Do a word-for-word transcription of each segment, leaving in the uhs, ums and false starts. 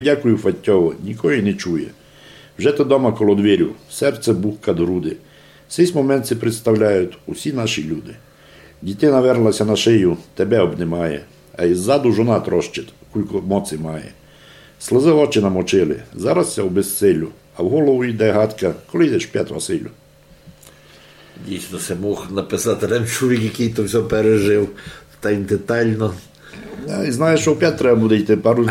Дякую, Фаттьово, нікої не чує. Вже то дома коло двірю, серце бухкать груди. Цей момент це представляють усі наші люди. Дитина верлася на шию, тебе обнімає, а іззаду жона трощить, кулько моці має. Сльози очі намочили, зараз це обезсилю, а в голову йде гадка, коли йдеш п'ять Василю. Дійсно, це мог написати ремчурик, який то все пережив, так детально. І знаєш, що опять треба буде йти, пару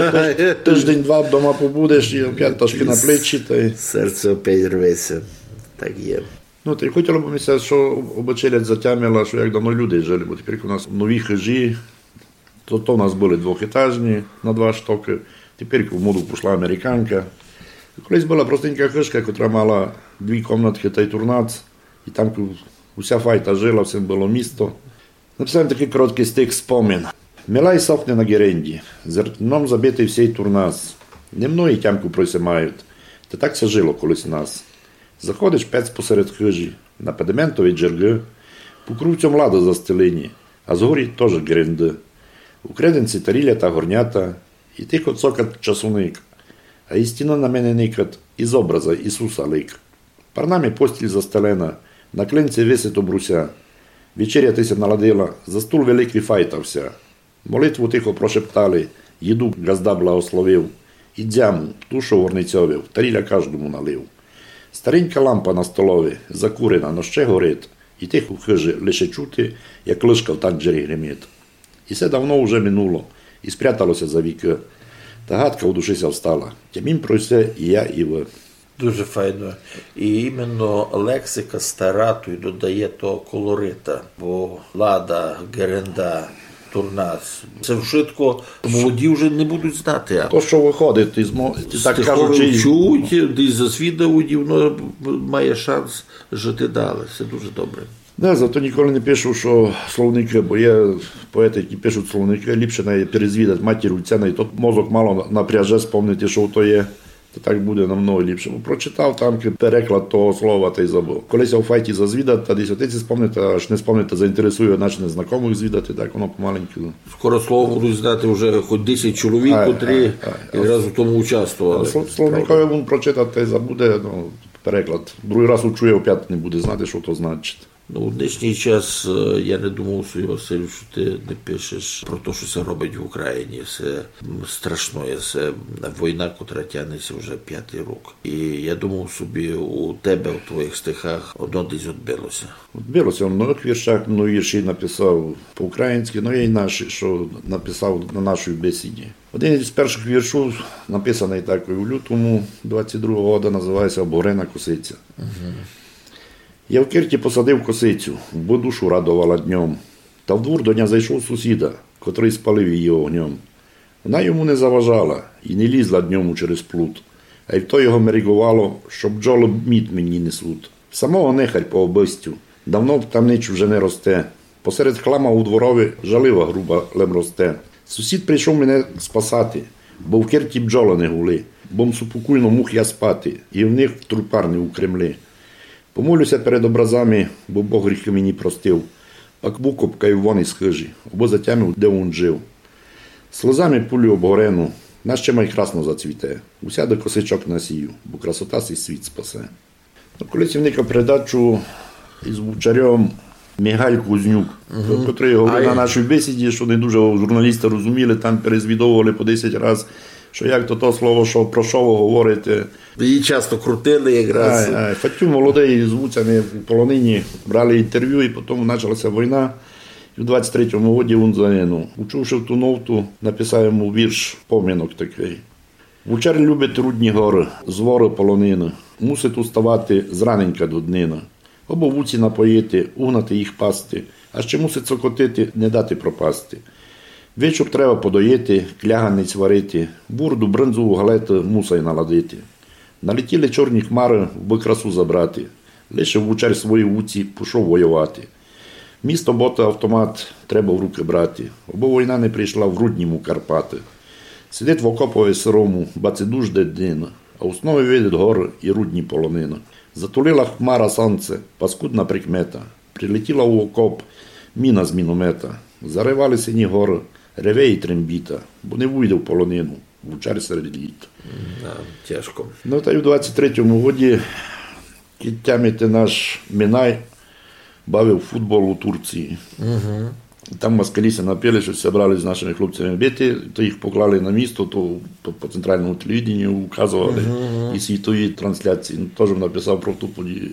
тиждень-два вдома побудеш і опять ташки на плечі. Та... Серце опять рветься, так є. Ну, та й хотіло б мені, що обочелять затямила, що як давно люди жили, бо тепер у нас нові хижі, то, то у нас були двохетажні на два штоки, тепер в моду пішла американка. Колись була простенька хижка, яка мала дві кімнатки та й турнац, і там уся файта жила, всім було місто. Написав такий короткий стих спомін. Милай сохне на геренді, зерном забитий всій турназ. Не мною тямку просимають, та так все жило колись нас. Заходиш пець посеред хижі, на педиментові джерги, по круцям лада застелині, а згорі теж гренди. У креденці таріля та горнята, і тихо цокать часуник, а і стіна на мене никать, із образа Ісуса лик. Парнами постіль застелена, на клинці висито бруся. Вечерятися наладила, за стул великий файтався. Молитву тихо прошептали, їду газда благословив. І дзяму, тушу горницьовив, таріля кожному налив. Старенька лампа на столові, закурена, но ще горить. І тихо в хижі лише чути, як лишка в танджері гримить. І все давно вже минуло, і спряталося за віки. Та гадка в душі встала. Тямім про все і я, і ви. Дуже файно. І іменно лексика стара то й додає того колорита, бо лада, геренда, турназ. Це вшитко молоді вже не будуть знати. То, що виходить, із, так кажучи, чують, десь засвідують, і воно має шанс жити далі. Це дуже добре. Да, зато ніколи не пишу, що словники, бо є поети, які пишуть словники, ліпше не перезвідати матір Ульцяна, і тут мозок мало напряже спомнити, що то є. То так буде намного ліпше. Прочитав там переклад того слова та й забув. Колись я у файті зазвідати, та десь отець спомнити, аж не спомнити, заінтересує, наче незнайомих звідати, так воно помаленьку. Скоро слово будуть знати вже хоч десять чоловік, котрі якраз у тому участвували. Словникові він прочитати та й забуде, ну, переклад. Другий раз учує, опять не буде знати, що то значить. Ну, у днішній час я не думав собі, Василю, що ти не пишеш про те, що це робить в Україні. Це страшно, це війна, котра тягнеться вже п'ятий рік. І я думав собі, у тебе, у твоїх стихах, одно десь відбилося. Відбилося, в нових віршах, ну, вірші написав по-українськи, ну, є й наші, що написав на нашій бесіді. Один із перших віршів, написаний так у лютому двадцять другого року, називається «Обгорена косиця». Угу. Я в Кирті посадив косицю, бо душу радувала днем. Та в двор до дня зайшов сусіда, котрий спалив її огнем. Вона йому не заважала і не лізла днем через плут, а й в то його мерігувало, щоб бджоли мід мені несуть. Самого нехай по обистю, давно в тамничу вже не росте. Посеред хлама у дворові жалива груба лем росте. Сусід прийшов мене спасати, бо в Кирті бджоли не гули, бо супокійно мух я спати, і в них в трупарні у Кремлі. Помолюся перед образами, бо Бог гріхи мені простив, пак викопкаю вон із хижі, або затямив, де він жив. Сльозами пулю обгорену, нас ще май красно зацвіте, усяде косичок насію, бо красота сей світ спасе. Ну, колись вникав передачу із вовчарем Мігаль Кузнюк, угу. Котрий говорив на нашій бесіді, що не дуже журналісти розуміли, там перезвідовували по десять разів, що як то то слово, що про що ви говорите. Її часто крутили якраз. Ай, ай. Фаттю молодий з вуцями в полонині брали інтерв'ю, і потім почалася війна. І в двадцять третьому році він загинув. Учувши в ту ноуту, написав йому вірш, помінок такий. Вучар любить рудні гори, звори полонини. Мусить уставати зраненька до днина. Або вуці напоїти, угнати їх пасти, а ще мусить цокотити, не дати пропасти. Вечір треба подоїти, кляганець варити, бурду, бринзу, галети мусай наладити. Налетіли чорні хмари, в красу забрати. Лише вучар свої вуці пішов воювати. Місто бота автомат треба в руки брати, бо війна не прийшла в рудньому Карпати. Сидить в окопові сирому, баці дуж де днина, а у снові видить гори і рудні полонина. Затулила хмара сонце, паскудна прикмета. Прилетіла у окоп міна з міномета. Заривали сині гори, реве і трембіта, бо не вийде в полонину. вчер серед літа. Да, тяжко. Ну, та й у двадцять третьому році кітямити наш Мінай бавив футбол у Турції. Угу. Там москаліся напили, що зібрали з нашими хлопцями біти, то їх поклали на місто, то, то по центральному телевіденню указували uh-huh. і світові трансляції. Ну, теж написав про ту подію.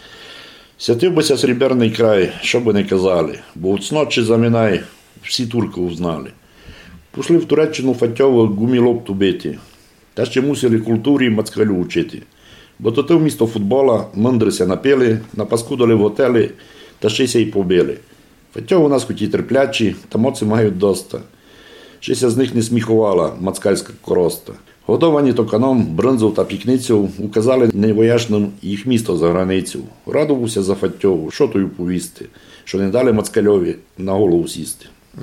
Святив бися Сріберний край, що би не казали, бо от сночі за Мінай всі турки узнали. Пішли в Туреччину Фатьово гумілопту бити, та ще мусили культурі мацкалю учити. Бо то те в місто футбола мундрися напили, напаскудили в готелі, та ще й побили. Фатьово у нас хоч і терплячі, та моці мають доста. Щось з них не сміхувала мацкальська короста. Годовані токаном, бринзов та пікницю указали невояшним їх місто за границю. Радувався за Фатьову, що тою повісти, що не дали мацкальові на голову сісти.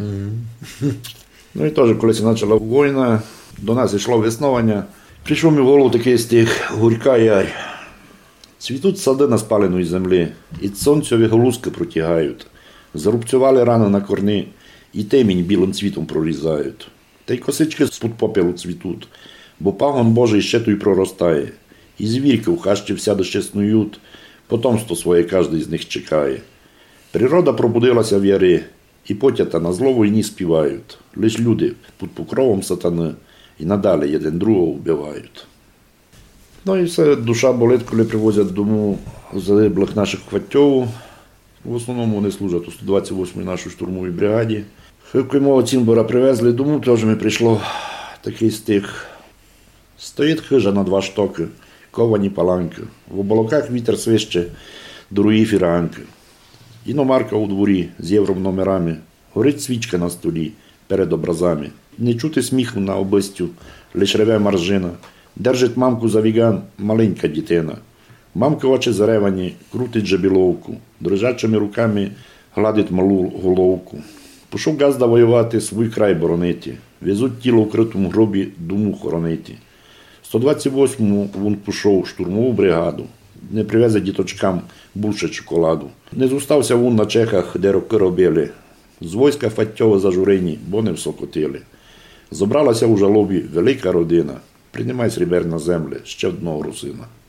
Mm. Ну і теж, коли почала війна, до нас йшло веснування, прийшов мені в голову такий стих «Гурька ярь». Цвітуть сади на спаленої землі, і сонцьові голузки протягають. Зарубцювали рано на корни, і темінь білим цвітом прорізають. Та й косички з-під попелу цвітуть, бо пагон Божий ще той проростає. І звірки в хащі всяде ще снують, потомство своє кожний з них чекає. Природа пробудилася в яри, і потята на зло війні співають. Лиш люди під покровом сатани і надалі один другого вбивають. Ну і все, душа болить, коли привозять дому загиблих наших Фатьову. В основному вони служать у сто двадцять восьмій нашій штурмовій бригаді. Коли мого Цінбора привезли дому, теж ми прийшло такий стих. Стоїть хижа на два штоки, ковані паланки. В оболоках вітер свище, дорогі фіранки. Іномарка у дворі з єврономерами. Горить свічка на столі перед образами. Не чути сміху на обистю, лиш реве маржина. Держить мамку за віган маленька дитина. Мамка очі заревані, крутить жебіловку, дрижачими руками гладить малу головку. Пішов газда воювати, свій край боронити, везуть тіло в критому гробі, думу хоронити. В сто двадцять восьмому він пішов штурмову бригаду, не привезе діточкам більше чоколаду. Не зустався він на Чехах, де роки робили, з войска Фатьова зажурені, бо не всокотили. Зобралася у жалобі велика родина, приймай Сріберна земля, ще одного русина.